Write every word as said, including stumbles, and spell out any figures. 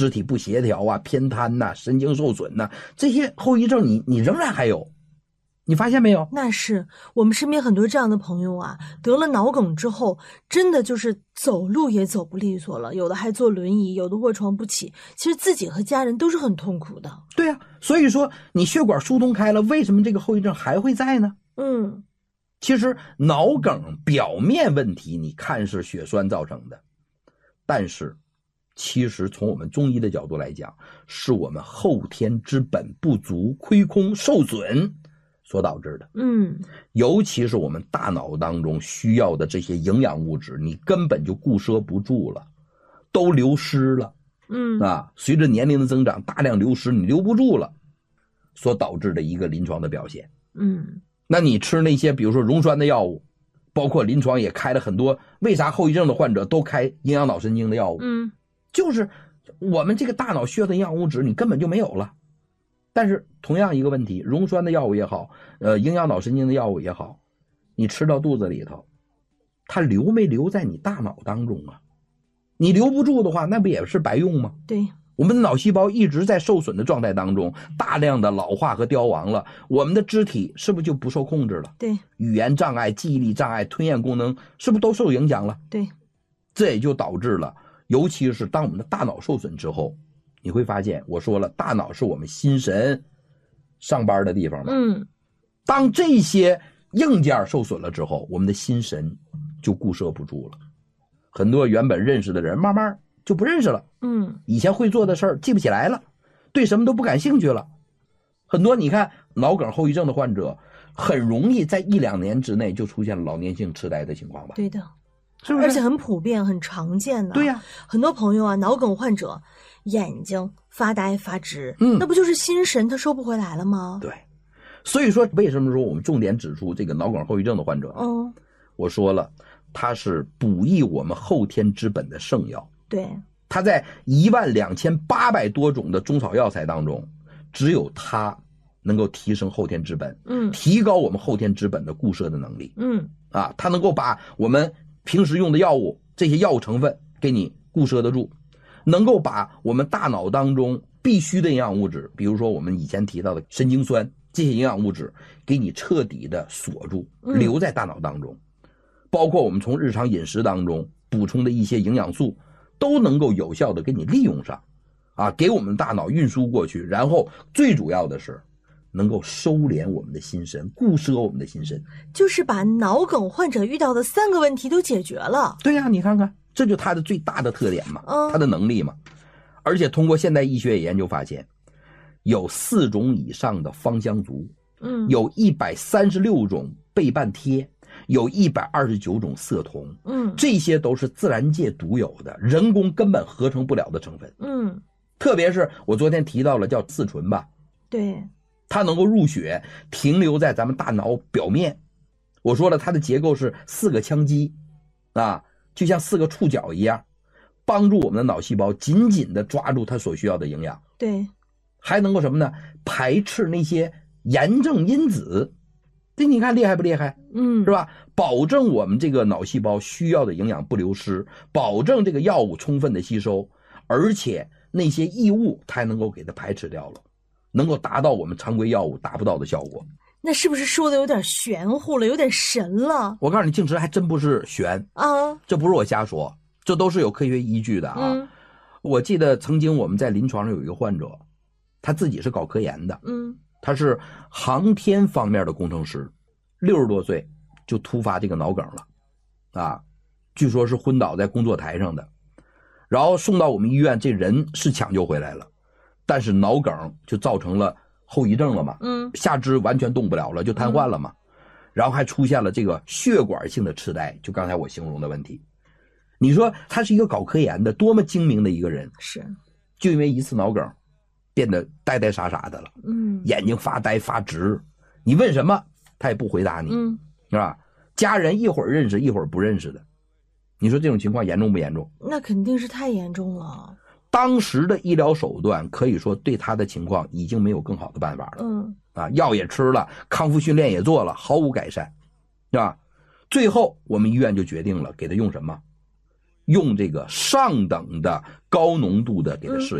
肢体不协调啊、偏瘫呐、啊、神经受损呐、啊，这些后遗症你你仍然还有。你发现没有？ 那是我们身边很多这样的朋友啊，得了脑梗之后，真的就是走路也走不利索了，有的还坐轮椅，有的卧床不起。其实自己和家人都是很痛苦的。 对呀、啊，所以说你血管疏通开了，为什么这个后遗症还会在呢？ 嗯， 其实脑梗表面问题你看是血栓造成的，但是其实从我们中医的角度来讲，是我们后天之本不足、亏空、受损所导致的。 嗯， 尤其是我们大脑当中需要的这些营养物质，你根本就固摄不住了，都流失了。 嗯啊，随着年龄的增长，大量流失，你留不住了，所导致的一个临床的表现。 嗯， 那你吃那些比如说溶栓的药物，包括临床也开了很多，为啥后遗症的患者都开营养脑神经的药物？ 嗯， 就是我们这个大脑需要的营养物质你根本就没有了。但是同样一个问题，溶栓的药物也好，呃，营养脑神经的药物也好，你吃到肚子里头，它留没留在你大脑当中啊？你留不住的话，那不也是白用吗？ 对， 我们的脑细胞一直在受损的状态当中，大量的老化和凋亡了，我们的肢体是不是就不受控制了？ 对， 语言障碍、记忆力障碍、吞咽功能是不是都受影响了？ 对， 这也就导致了，尤其是当我们的大脑受损之后，你会发现，我说了，大脑是我们心神上班的地方嘛。 嗯， 当这些硬件受损了之后，我们的心神就固摄不住了，很多原本认识的人慢慢就不认识了。 嗯， 以前会做的事儿记不起来了，对什么都不感兴趣了。很多你看脑梗后遗症的患者，很容易在一两年之内就出现了老年性痴呆的情况吧？ 对的， 是不是？ 而且很普遍、很常见的。 对呀、啊， 很多朋友啊，脑梗患者眼睛发呆发直， 嗯， 那不就是心神他收不回来了吗？ 对，所以说为什么说我们重点指出这个脑梗后遗症的患者呢？ 嗯， 我说了，它是补益我们后天之本的圣药。 对， 它在一万两千八百多种的中草药材当中，只有它能够提升后天之本， 嗯， 提高我们后天之本的固摄的能力。 嗯， 啊，它能够把我们平时用的药物这些药物成分给你固摄得住，能够把我们大脑当中必须的营养物质，比如说我们以前提到的神经酸这些营养物质，给你彻底的锁住，留在大脑当中。嗯，包括我们从日常饮食当中补充的一些营养素，都能够有效的给你利用上，啊，给我们大脑运输过去，然后最主要的是能够收敛我们的心神，固摄我们的心神， 就是把脑梗患者遇到的三个问题都解决了。 对呀、啊，你看看，这就它的最大的特点嘛， 嗯， 它的能力嘛。而且通过现代医学研究发现，有四种以上的芳香族， 嗯， 有一百三十六种倍半萜，有一百二十九种色酮， 嗯， 这些都是自然界独有的，人工根本合成不了的成分。 嗯， 特别是我昨天提到了叫四醇吧， 对， 它能够入血，停留在咱们大脑表面。我说了，它的结构是四个羟基，啊，就像四个触角一样，帮助我们的脑细胞紧紧地抓住它所需要的营养。 对， 还能够什么呢？排斥那些炎症因子。这你看厉害不厉害？ 嗯， 是吧？保证我们这个脑细胞需要的营养不流失，保证这个药物充分的吸收，而且那些异物它还能够给它排斥掉了，能够达到我们常规药物达不到的效果。 那是不是说的有点玄乎了，有点神了？ 我告诉你，静池还真不是玄啊， 这不是我瞎说，这都是有科学依据的啊。 嗯， 我记得曾经我们在临床上有一个患者，他自己是搞科研的， 嗯， 他是航天方面的工程师，六十多岁就突发这个脑梗了，啊，据说是昏倒在工作台上的，然后送到我们医院，这人是抢救回来了，但是脑梗就造成了后遗症了嘛， 嗯， 下肢完全动不了了，就瘫痪了嘛，嗯，然后还出现了这个血管性的痴呆，就刚才我形容的问题。你说他是一个搞科研的，多么精明的一个人， 是， 就因为一次脑梗变得呆呆傻傻的了， 嗯， 眼睛发呆发直，你问什么他也不回答你， 嗯， 是吧？家人一会儿认识一会儿不认识的，你说这种情况严重不严重？ 那肯定是太严重了。 当时的医疗手段可以说对他的情况已经没有更好的办法了， 嗯， 啊，药也吃了，康复训练也做了，毫无改善，是吧？最后我们医院就决定了给他用什么？用这个上等的高浓度的给他试。